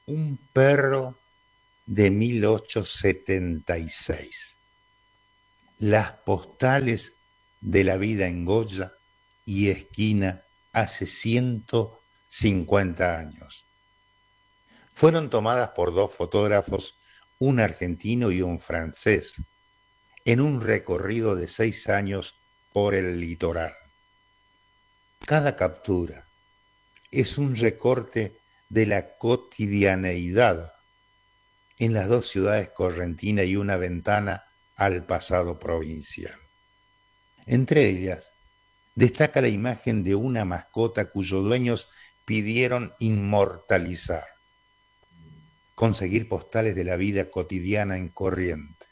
Un perro de 1876. Las postales de la vida en Goya y esquina hace 150 años. Fueron tomadas por dos fotógrafos, un argentino y un francés, en un recorrido de 6 años por el litoral. Cada captura es un recorte de la cotidianeidad en las dos ciudades correntinas y una ventana al pasado provincial. Entre ellas, destaca la imagen de una mascota cuyos dueños pidieron inmortalizar, conseguir postales de la vida cotidiana en Corrientes.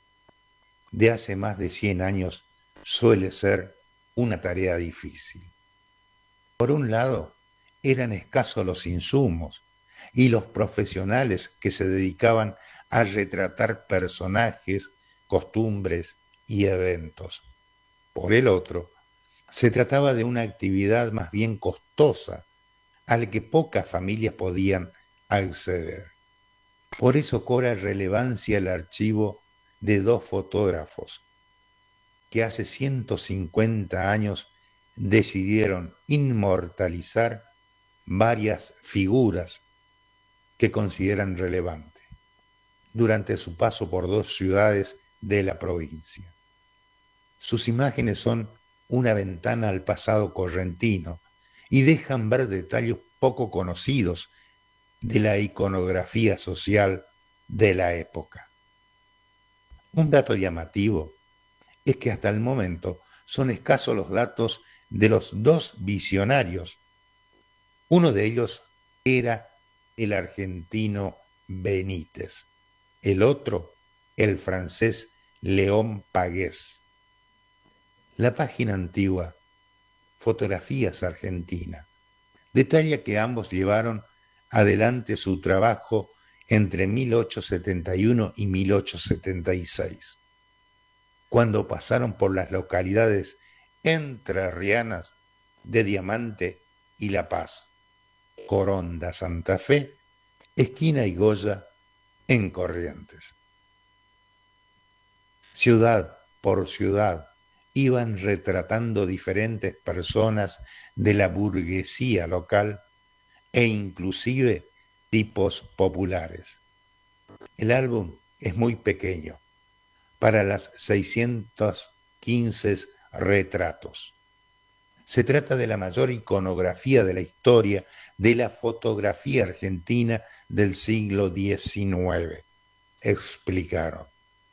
De hace más de 100 años suele ser una tarea difícil. Por un lado, eran escasos los insumos y los profesionales que se dedicaban a retratar personajes, costumbres y eventos. Por el otro, se trataba de una actividad más bien costosa, a la que pocas familias podían acceder. Por eso cobra relevancia el archivo de dos fotógrafos que hace 150 años decidieron inmortalizar varias figuras que consideran relevantes durante su paso por dos ciudades de la provincia. Sus imágenes son una ventana al pasado correntino y dejan ver detalles poco conocidos de la iconografía social de la época. Un dato llamativo es que hasta el momento son escasos los datos de los dos visionarios. Uno de ellos era el argentino Benítez, el otro el francés León Pagués. La página antigua, Fotografías Argentina, detalla que ambos llevaron adelante su trabajo entre 1871 y 1876, cuando pasaron por las localidades entrerrianas de Diamante y La Paz, Coronda, Santa Fe, esquina y Goya en Corrientes. Ciudad por ciudad iban retratando diferentes personas de la burguesía local e inclusive tipos populares. El álbum es muy pequeño, para las 615 retratos. Se trata de la mayor iconografía de la historia de la fotografía argentina del siglo XIX, explicaron.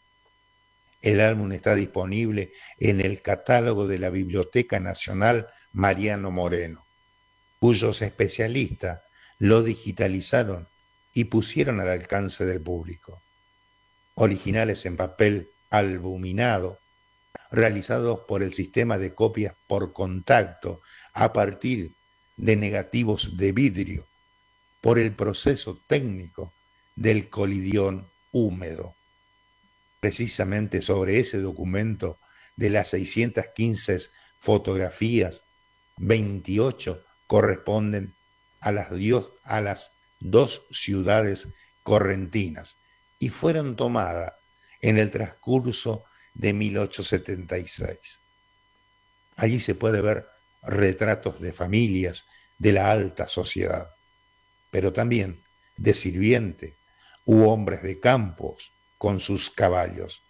El álbum está disponible en el catálogo de la Biblioteca Nacional Mariano Moreno, cuyos especialistas lo digitalizaron y pusieron al alcance del público. Originales en papel albuminado, realizados por el sistema de copias por contacto a partir de negativos de vidrio, por el proceso técnico del colidión húmedo. Precisamente sobre ese documento de las 615 fotografías, 28 corresponden a las dos ciudades correntinas y fueron tomadas en el transcurso de 1876. Allí se puede ver retratos de familias de la alta sociedad, pero también de sirvientes u hombres de campos con sus caballos.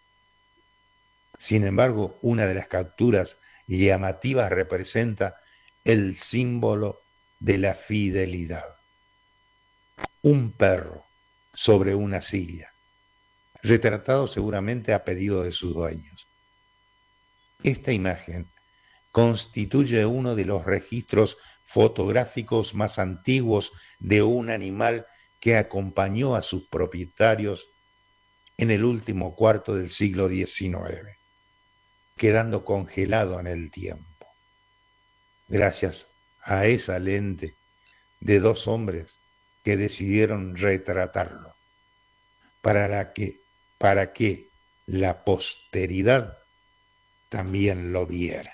Sin embargo, una de las capturas llamativas representa el símbolo de la fidelidad. Un perro sobre una silla, retratado seguramente a pedido de sus dueños. Esta imagen constituye uno de los registros fotográficos más antiguos de un animal que acompañó a sus propietarios en el último cuarto del siglo XIX, quedando congelado en el tiempo. Gracias a esa lente de dos hombres que decidieron retratarlo, para que la posteridad también lo viera.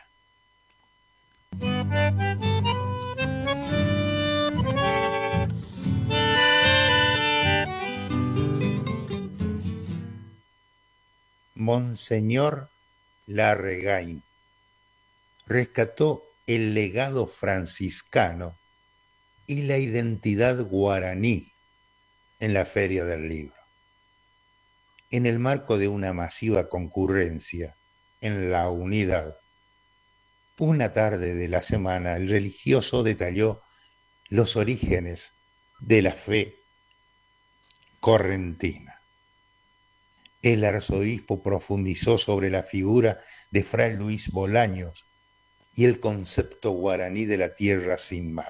Monseñor Larregain rescató el legado franciscano y la identidad guaraní en la Feria del Libro. En el marco de una masiva concurrencia en la Unidad, una tarde de la semana el religioso detalló los orígenes de la fe correntina. El arzobispo profundizó sobre la figura de Fray Luis Bolaños y el concepto guaraní de la tierra sin mar.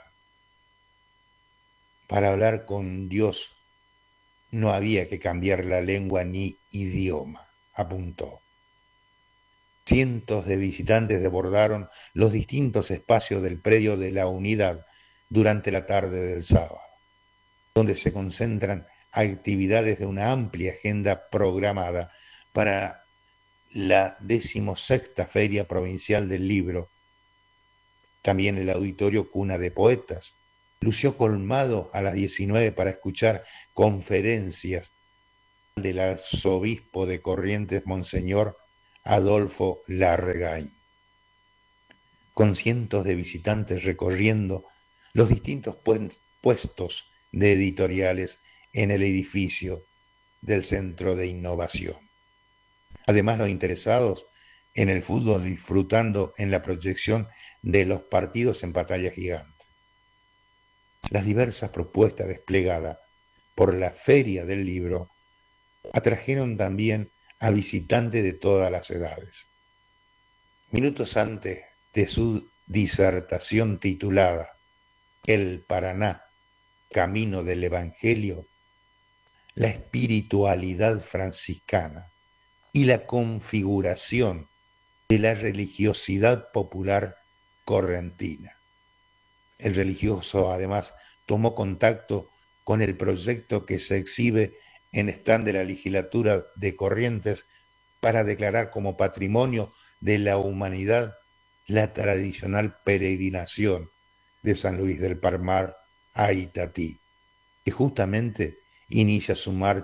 Para hablar con Dios no había que cambiar la lengua ni idioma, apuntó. Cientos de visitantes desbordaron los distintos espacios del predio de la Unidad durante la tarde del sábado, donde se concentran actividades de una amplia agenda programada para la 16ª Feria Provincial del Libro. También el auditorio Cuna de Poetas lució colmado a las 19 para escuchar conferencias del arzobispo de Corrientes, Monseñor Adolfo Larregain, con cientos de visitantes recorriendo los distintos puestos de editoriales en el edificio del Centro de Innovación. Además, los interesados en el fútbol disfrutando en la proyección de los partidos en pantalla gigante. Las diversas propuestas desplegadas por la Feria del Libro atrajeron también a visitantes de todas las edades. Minutos antes de su disertación titulada El Paraná, Camino del Evangelio, la espiritualidad franciscana y la configuración de la religiosidad popular correntina. El religioso además tomó contacto con el proyecto que se exhibe en stand de la legislatura de Corrientes para declarar como patrimonio de la humanidad la tradicional peregrinación de San Luis del Palmar a Itatí, que justamente inició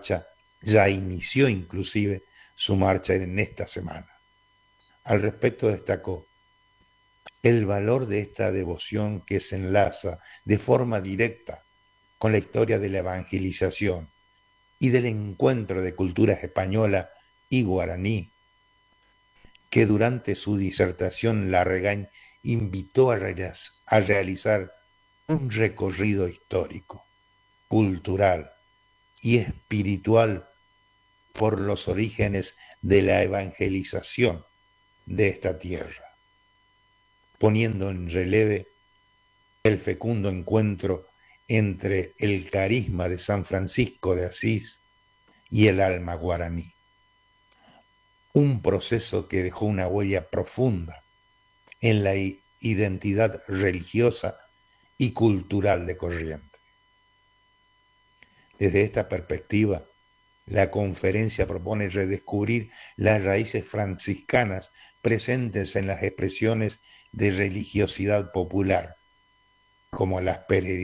inclusive su marcha en esta semana. Al respecto destacó el valor de esta devoción que se enlaza de forma directa con la historia de la evangelización y del encuentro de culturas española y guaraní, que durante su disertación Larregain invitó a realizar un recorrido histórico, cultural y espiritual por los orígenes de la evangelización de esta tierra, poniendo en relieve el fecundo encuentro entre el carisma de San Francisco de Asís y el alma guaraní. Un proceso que dejó una huella profunda en la identidad religiosa y cultural de Corrientes. Desde esta perspectiva, la conferencia propone redescubrir las raíces franciscanas presentes en las expresiones de religiosidad popular, como las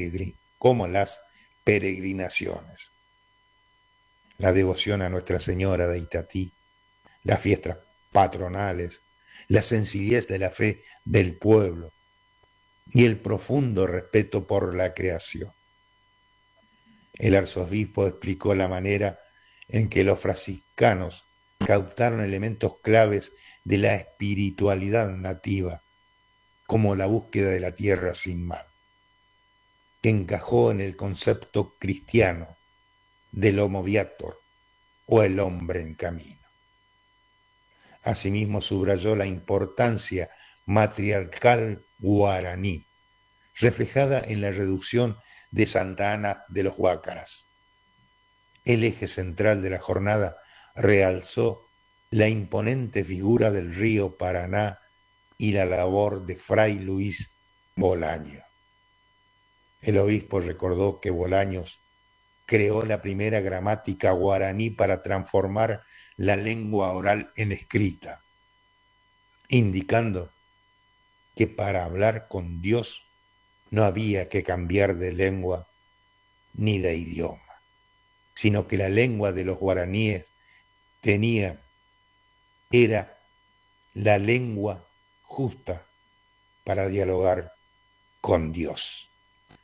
peregrinaciones, la devoción a Nuestra Señora de Itatí, las fiestas patronales, la sencillez de la fe del pueblo y el profundo respeto por la creación. El arzobispo explicó la manera en que los franciscanos captaron elementos claves de la espiritualidad nativa, como la búsqueda de la tierra sin mal, que encajó en el concepto cristiano del homo viator o el hombre en camino. Asimismo, subrayó la importancia matriarcal guaraní, reflejada en la reducción de Santa Ana de los Huácaras. El eje central de la jornada realzó la imponente figura del río Paraná y la labor de Fray Luis Bolaños. El obispo recordó que Bolaños creó la primera gramática guaraní para transformar la lengua oral en escrita, indicando que para hablar con Dios no había que cambiar de lengua ni de idioma, sino que la lengua de los guaraníes tenía era la lengua justa para dialogar con Dios.